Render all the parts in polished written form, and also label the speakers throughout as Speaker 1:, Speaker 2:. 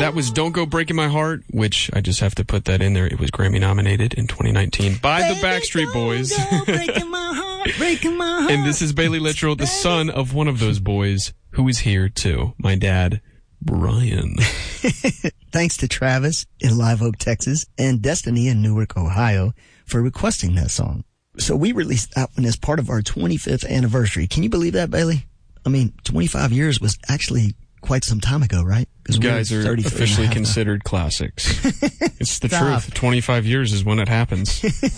Speaker 1: That was Don't Go Breaking My Heart, which I just have to put that in there. It was Grammy nominated in 2019 by the Backstreet Boys.
Speaker 2: Breaking my heart, breaking my heart.
Speaker 1: And this is Bailey Littrell, the son of one of those boys, who is here too. My dad, Brian.
Speaker 2: Thanks to Travis in Live Oak, Texas, and Destiny in Newark, Ohio, for requesting that song. So we released that one as part of our 25th anniversary. Can you believe that, Bailey? I mean, 25 years was actually quite some time ago, right?
Speaker 1: You guys are officially considered classics. It's the truth. 25 years is when it happens.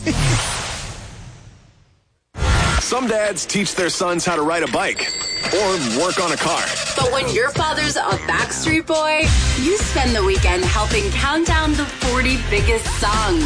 Speaker 3: Some dads teach their sons how to ride a bike or work on a car.
Speaker 4: But when your father's a Backstreet Boy, you spend the weekend helping count down the 40 biggest songs.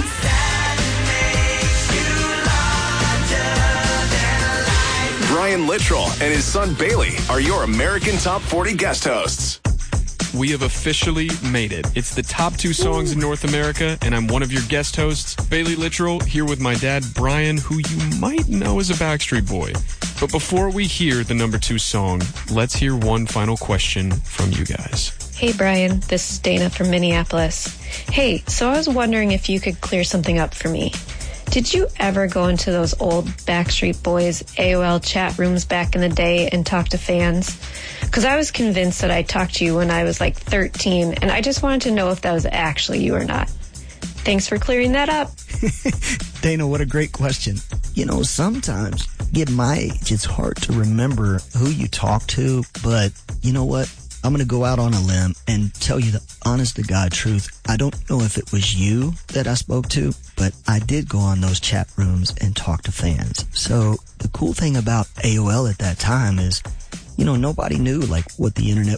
Speaker 3: Brian Littrell and his son Bailey are your American Top 40 guest hosts.
Speaker 1: We have officially made it. It's the top 2 songs in North America, and I'm one of your guest hosts, Bailey Littrell, here with my dad, Brian, who you might know as a Backstreet Boy. But before we hear the number 2 song, let's hear one final question from you guys.
Speaker 5: Hey, Brian. This is Dana from Minneapolis. Hey, so I was wondering if you could clear something up for me. Did you ever go into those old Backstreet Boys AOL chat rooms back in the day and talk to fans? Because I was convinced that I talked to you when I was like 13, and I just wanted to know if that was actually you or not. Thanks for clearing that up.
Speaker 2: Dana, what a great question. You know, sometimes, given my age, it's hard to remember who you talk to, but you know what? I'm going to go out on a limb and tell you the honest-to-God truth. I don't know if it was you that I spoke to, but I did go on those chat rooms and talk to fans. So the cool thing about AOL at that time is, you know, nobody knew, like, what the internet